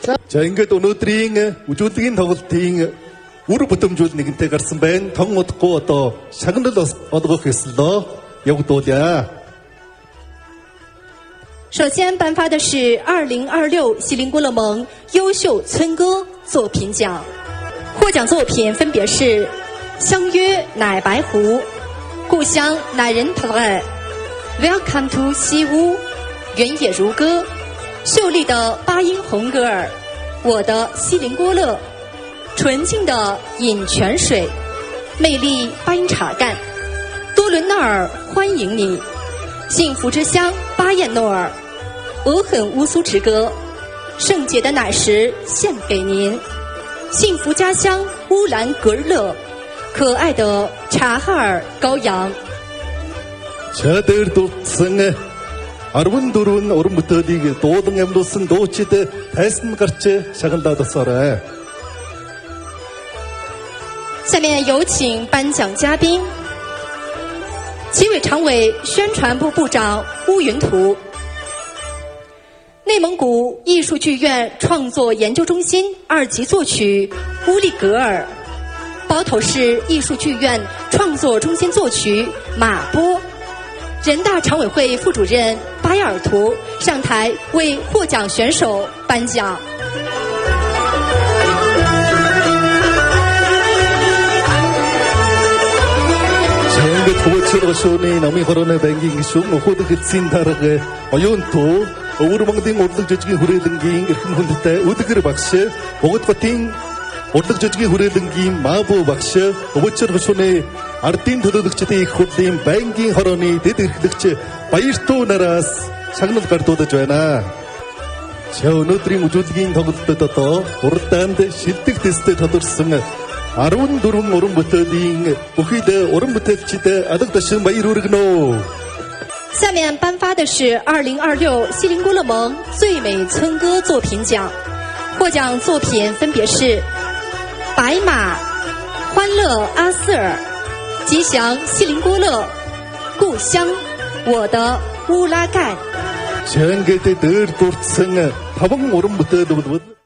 За ингээд өнөөдрийн үжүүлгийн тоглолтын үр бүтэмжүүл нэгэнтэй гарсан байна. Тон удахгүй одоо шагнал олгох ёслоо явагдуулъя. 首先颁发的是2026锡林郭勒盟优秀村歌作品奖，获奖作品分别是《相约乃白湖》、《故乡乃人头爱》、《Welcome to 西屋》、《原野如歌》、秀丽的八音红歌儿、我的锡林郭勒、纯净的饮泉水、魅力八音茶干、多伦纳尔欢迎你、幸福之乡巴彦淖尔、俄亥乌苏之歌、圣洁的奶石献给您、幸福家乡乌兰格日勒、可爱的察哈尔羔羊。 Чадэр дурдсан 14 уран бүтээлийг дуулан амьлуулсан дуучид тайсан гарч шагналаад басаарай. 下面有请颁奖嘉宾，纪委常委宣传部部长乌云图，内蒙古艺术剧院创作研究中心2级作曲乌力格尔，包头市艺术剧院创作中心作曲马波，人大常委会副主任巴亚尔图上台为获奖选手颁奖。 Ингээд хөвчрөө шөөний намын хорооны банкинг гишүүн ухуудах эцсийн дарга оюунтуу Өвөр Монголын урлаг жижигэн хүрээлэнгийн эрхэм хүндтэй Үдгэр багш Богд хотын урлаг жижигэн хүрээлэнгийн Маабу багш хөвчрөө шөөний ардын төлөөлөгчдийн их хурлын банкинг хорооны дэд эрхлэгч Баяртуу нараас шагнал гардуулж байна. Чи өнөөдрийн үжүүлгийн тоглолтод одоо уралдаанд шилдэг тестэд тодорсон 14 уран бүтээлийн бүхийд уран бүтээлчид алга ташин баяр хүргэнэ. 下面颁发的是2026锡林郭勒盟最美村歌作品奖，获奖作品分别是《白马》、《欢乐阿斯尔》、《吉祥锡林郭勒》、《故乡》、《我的乌拉盖》。 Чангэд дээр дурдсан 5 уран бүтээл бол